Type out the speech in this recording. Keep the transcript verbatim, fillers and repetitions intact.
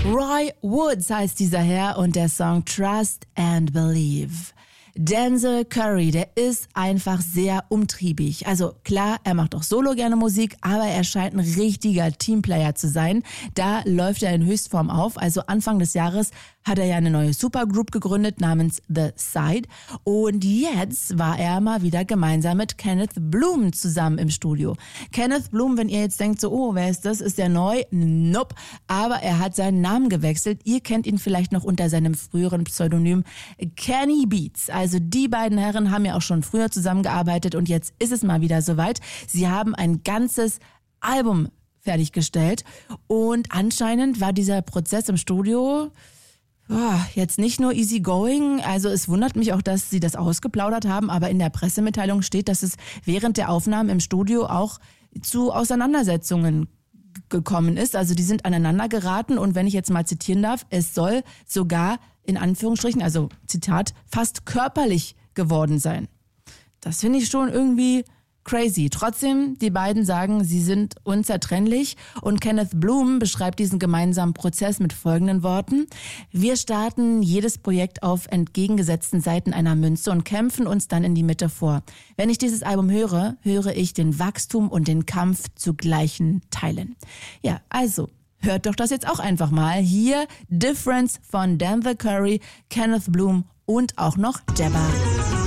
Roy Woods heißt dieser Herr und der Song Trust and Believe. Denzel Curry, der ist einfach sehr umtriebig. Also klar, er macht auch solo gerne Musik, aber er scheint ein richtiger Teamplayer zu sein. Da läuft er in Höchstform auf. Also Anfang des Jahres hat er ja eine neue Supergroup gegründet namens The Side. Und jetzt war er mal wieder gemeinsam mit Kenneth Bloom zusammen im Studio. Kenneth Bloom, wenn ihr jetzt denkt so, oh, wer ist das? Ist der neu? Nope. Aber er hat seinen Namen gewechselt. Ihr kennt ihn vielleicht noch unter seinem früheren Pseudonym Kenny Beats. Also die beiden Herren haben ja auch schon früher zusammengearbeitet und jetzt ist es mal wieder soweit. Sie haben ein ganzes Album fertiggestellt und anscheinend war dieser Prozess im Studio oh, jetzt nicht nur easy going. Also es wundert mich auch, dass sie das ausgeplaudert haben, aber in der Pressemitteilung steht, dass es während der Aufnahmen im Studio auch zu Auseinandersetzungen gekommen ist. Also die sind aneinander geraten und wenn ich jetzt mal zitieren darf, es soll sogar in Anführungsstrichen, also Zitat, fast körperlich geworden sein. Das finde ich schon irgendwie crazy. Trotzdem, die beiden sagen, sie sind unzertrennlich und Kenneth Bloom beschreibt diesen gemeinsamen Prozess mit folgenden Worten. Wir starten jedes Projekt auf entgegengesetzten Seiten einer Münze und kämpfen uns dann in die Mitte vor. Wenn ich dieses Album höre, höre ich den Wachstum und den Kampf zu gleichen Teilen. Ja, also hört doch das jetzt auch einfach mal. Hier Difference von Denzel Curry, Kenneth Bloom und auch noch Jabba.